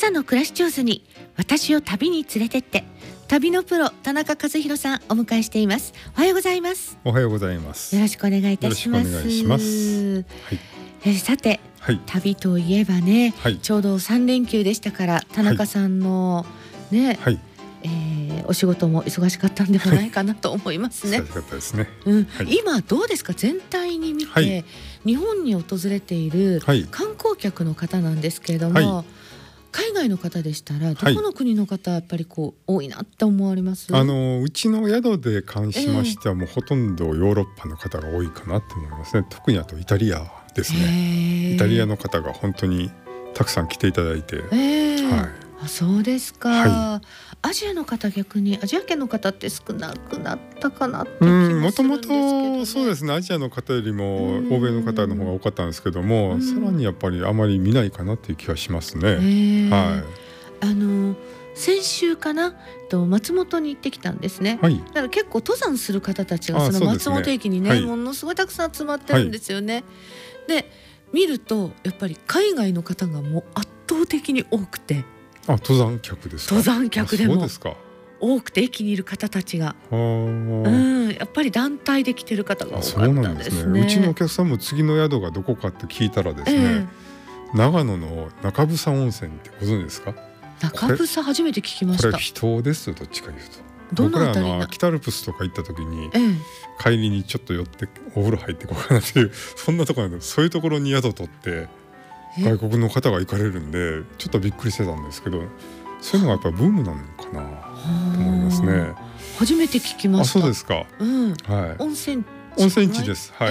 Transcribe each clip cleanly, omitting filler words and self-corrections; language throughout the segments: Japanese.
朝の暮らし上手に私を旅に連れてって、旅のプロ田中和弘さんお迎えしています。おはようございます。 おはようございます。 よろしくお願いいたします。 よろしくお願いします。はい、 さて、はい、旅といえばね、はい、ちょうど3連休でしたから田中さんのね、はい、お仕事も忙しかったんではないかなと思いますね。 忙しかったですね。 はい、今どうですか、全体に見て、はい、日本に訪れている観光客の方なんですけれども、はい、海外の方でしたらどこの国の方やっぱりこう多いなって思われます？ うちの宿で関しましてはもうほとんどヨーロッパの方が多いかなと思いますね。特にあとイタリアですね。イタリアの方が本当にたくさん来ていただいて、はい、 そうですか、はい、アジアの方、逆にアジア圏の方って少なくなったかなって気もするんですけどね。 もともとそうですね、アジアの方よりも欧米の方の方が多かったんですけども、さらにやっぱりあまり見ないかなっていう気がしますね。はい、 先週かな松本に行ってきたんですね。 はい、 だから結構登山する方たちがその松本駅にね、はい、ものすごいたくさん集まってるんですよね。はい、で見るとやっぱり海外の方がもう圧倒的に多くて、 登山客ですか？ 登山客でも多くて、駅にいる方たちが、やっぱり団体で来てる方が多かったですね。 うちのお客さんも次の宿がどこかって聞いたらですね、長野の中房温泉ってご存知ですか？ 中房初めて聞きました。 これ人ですよ、どっちかいうと。 どのあたり僕ら北アルプスとか行った時に、帰りにちょっと寄ってお風呂入ってこうかなっていうそんなところなんで、そういうところに宿取って外国の方が行かれるんでちょっとびっくりしてたんですけど、そういうのがやっぱりブームなのかなと思いますね。 初めて聞きました。 そうですか。はい、 温泉地です。はい、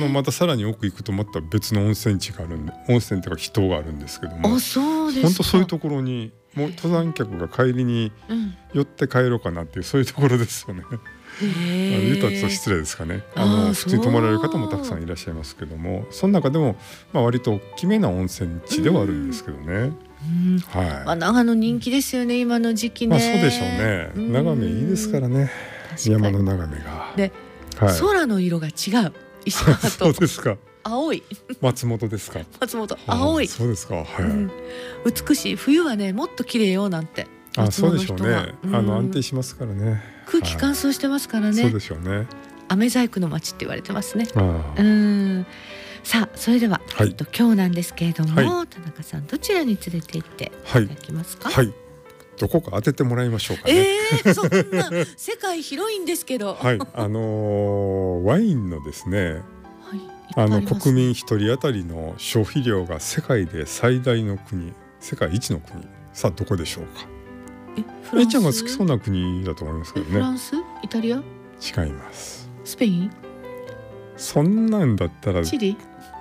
またさらに奥行くとまた別の温泉地があるんで、温泉というか秘湯があるんですけども、 そうですか。 本当そういうところにもう登山客が帰りに寄って帰ろうかなっていう、そういうところですよね。言うとちょっと失礼ですかね。普通に泊まられる方もたくさんいらっしゃいますけども、その中でも割と大きめな温泉地ではあるんですけどね。はい、 長野人気ですよね、今の時期ね。 そうでしょうね。眺めいいですからね、山の眺めが。 で、空の色が違う、石川と。 そうですか。 青い。 松本ですか？ 松本、青い。 そうですか。はい。 美しい。冬はね、もっと綺麗よなんて。 そうでしょうね。安定しますからね。 空気乾燥してますからね。 そうでしょうね。 飴細工の街って言われてますね。さあ、それでは今日なんですけれども、田中さんどちらに連れて行っていただきますか？はい。 どこか当ててもらいましょうかね。 そんな世界広いんですけど。 はい。ワインのですね。国民一人当たりの消費量が世界で最大の国、世界一の国、さあどこでしょうか？フランス？ちゃんが好きそうな国だと思いますけどね。 フランス？イタリア？ 違います。 スペイン？ そんなんだったらチリ？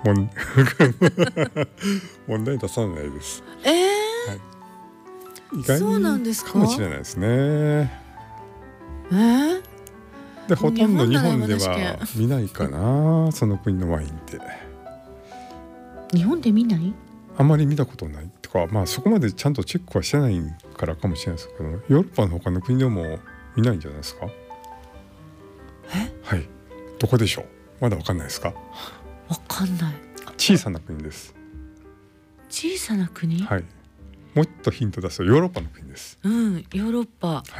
問題出さないです。意外にかもしれないですね。でほとんど日本では見ないかな、その国のワインって。 日本で見ない？ あまり見たことないとか、そこまでちゃんとチェックはしてないからかもしれないですけど、ヨーロッパの他の国でも見ないんじゃないですか？はい。どこでしょう？まだわかんないですか？ わかんない。 小さな国です。 小さな国？ はい。もっとヒント出すとヨーロッパの国です。 ヨーロッパ。 はい。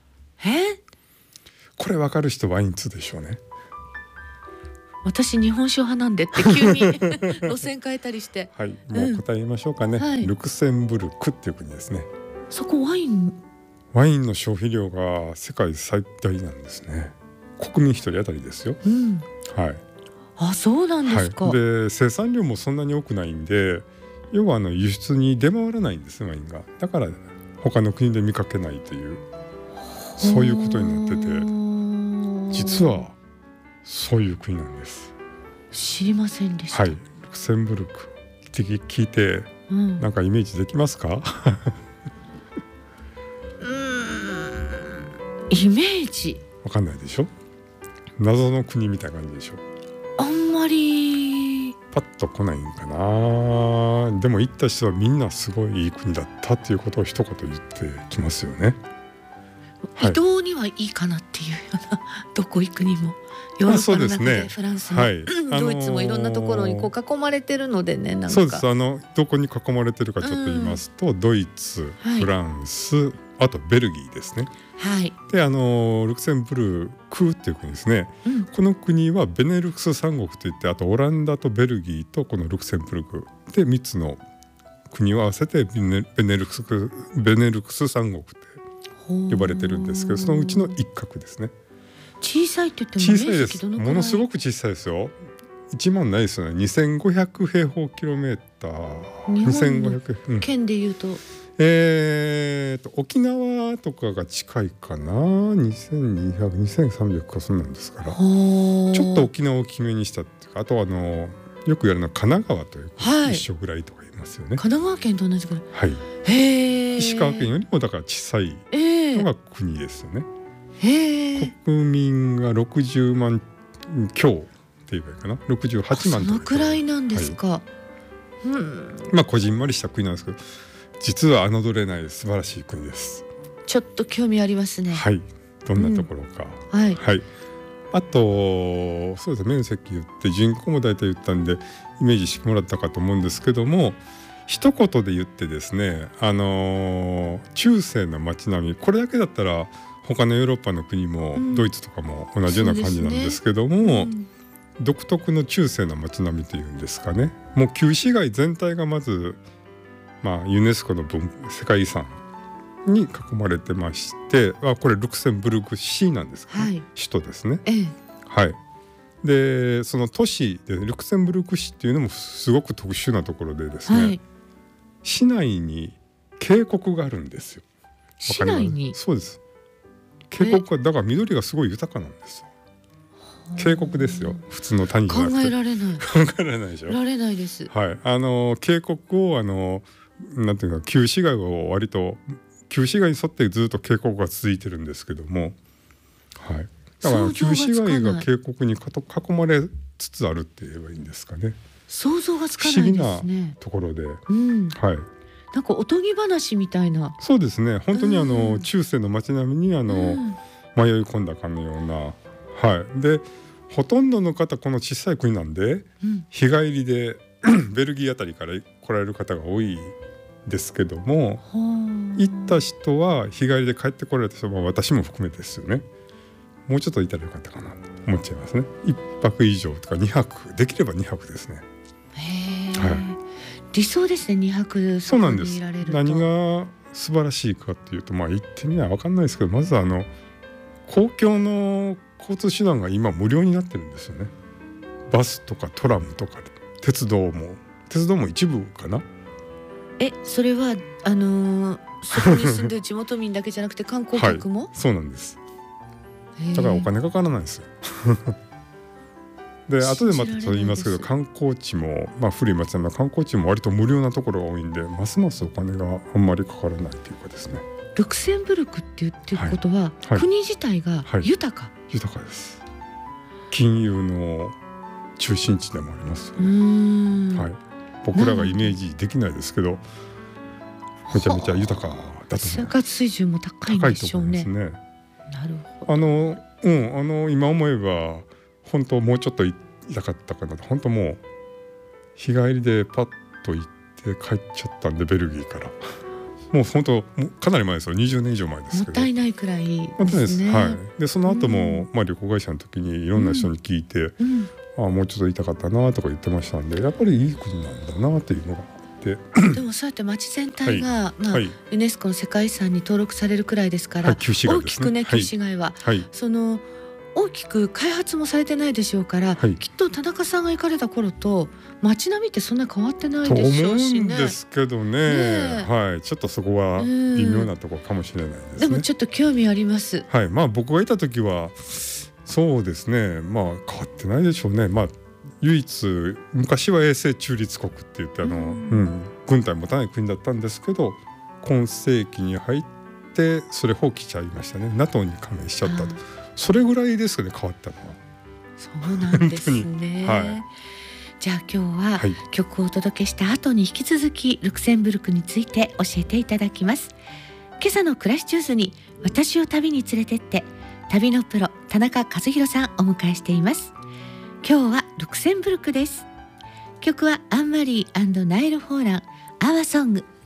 これ分かる人ワイン2でしょうね。 私日本酒派なんでって急に路線変えたりして。 はい、もう答えましょうかね。ルクセンブルクっていう国ですね。 そこワインの消費量が世界最大なんですね。国民一人当たりですよ。はい。 そうなんですか。 で生産量もそんなに多くないんで、要は輸出に出回らないんですワインが。だから他の国で見かけないという、そういうことになってて、実はそういう国なんです。 知りませんでした。 はい。ルクセンブルクって聞いて、なんかイメージできますか？ イメージわかんないでしょ？謎の国みたいな感じでしょ？ あんまりパッと来ないんかな。でも行った人はみんなすごいいい国だったっていうことを一言言ってきますよね。 移動にはいいかなっていうようなどこ行くにもヨーロッパの中でフランスも、ドイツもいろんなところにこう囲まれてるのでね、なんかそうです。どこに囲まれてるかちょっと言いますと、ドイツ、フランス、あとベルギーですね。でルクセンブルクっていう国ですね、この国はベネルクス三国といって、あとオランダとベルギーとこのルクセンブルクで3つの国を合わせてベネルクス三国って呼ばれてるんですけど、そのうちの一角ですね。 小さいって言っても小さいです。ものすごく小さいですよ。1万ないですよね。2500平方キロメーター。 日本の県でいうと、 沖縄とかが近いかな。2200、2300かそんなんですから、ちょっと沖縄を大きめにしたっていうか、あとはよくやるのは神奈川という、一緒ぐらいとか言いますよね。 神奈川県と同じぐらい。 はい。石川県よりもだから小さいのが国ですよね。国民が60万強って言えばいいかな、68万とか。 そのくらいなんですか。 まあこじんまりした国なんですけど、実は侮れない素晴らしい国です。 ちょっと興味ありますね。 はい。どんなところか。はい。あとそうですね、面積言って人口も大体言ったんでイメージしてもらったかと思うんですけども、一言で言ってですね、中世の街並み、これだけだったら他のヨーロッパの国も、ドイツとかも同じような感じなんですけども、独特の中世の街並みというんですかね。もう旧市街全体がまず、ユネスコの世界遺産に囲まれてまして、これルクセンブルク市なんですかね、首都ですね。でその都市でルクセンブルク市っていうのもすごく特殊なところでですね、市内に渓谷があるんですよ。 市内に？ そうです。渓谷がだから緑がすごい豊かなんですよ。渓谷ですよ。普通の谷じゃなくて。 考えられない。 考えられないでしょ。 られないです。 渓谷をなんていうか、旧市街に沿ってずっと渓谷が続いてるんですけども、だから旧市街が渓谷に囲まれつつあるって言えばいいんですかね。 想像がつかないですね。 不思議なところで、 なんかおとぎ話みたいな。 そうですね。本当に中世の街並みに迷い込んだかのような。でほとんどの方この小さい国なんで、日帰りでベルギーあたりから来られる方が多いですけども、行った人は日帰りで帰ってこられた人は私も含めてですよね。もうちょっといたらよかったかなと思っちゃいますね。1泊以上とか2泊、できれば2泊ですね。 理想ですね、2泊。 そうなんです。何が素晴らしいかっていうと、行ってみない分かんないですけど、まず公共の交通手段が今無料になってるんですよね。バスとかトラムとか鉄道も一部かな。 それはそこに住んでる地元民だけじゃなくて観光客も？ そうなんです。だからお金かからないんですよ。で後でまた言いますけど、観光地も古い町並みの観光地も割と無料なところが多いんで、ますますお金があんまりかからないというかですね。 ルクセンブルクって言ってることは、国自体が豊かです。金融の中心地でもあります。僕らがイメージできないですけど、めちゃめちゃ豊かだと思います。 生活水準も高いんでしょうね。なるほど。今思えば本当もうちょっといたかったかなと。本当もう日帰りでパッと行って帰っちゃったんで、ベルギーからもう本当かなり前ですよ。20年以上前ですけど。 もったいないくらいですね。 でその後も、旅行会社の時にいろんな人に聞いて、もうちょっといたかったなとか言ってましたんで、やっぱりいい国なんだなっていうのがあって。 でもそうやって街全体が、ユネスコの世界遺産に登録されるくらいですから、 旧市街ですね。 大きくね、旧市街は、その大きく開発もされてないでしょうから、きっと田中さんが行かれた頃と街並みってそんな変わってないでしょうしね。 と思うんですけどね。ちょっとそこは微妙なところかもしれないですね。 でもちょっと興味あります。 僕がいた時はそうですね、変わってないでしょうね。唯一昔は永世中立国って言って軍隊持たない国だったんですけど、今世紀に入ってそれ放棄しちゃいましたね。 NATO に加盟しちゃったと。それぐらいですかね、変わったのは。 そうなんですね。じゃあ今日は曲をお届けした後に引き続きルクセンブルクについて教えていただきます。 今朝の暮らしジュースに私を旅に連れてって旅のプロ田中和弘さんお迎えしています。今日はルクセンブルクです。曲はアンマリー&ナイル・ホーラン、アワソング。